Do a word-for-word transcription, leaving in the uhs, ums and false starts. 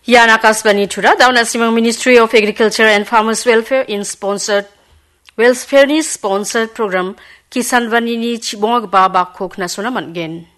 Yan Akasbani Tura, down at Simang Ministry of Agriculture and Farmers Welfare in sponsored, Welfare ni sponsored program Kisan Vanini Chibong Baba Kok Nasona Mangen.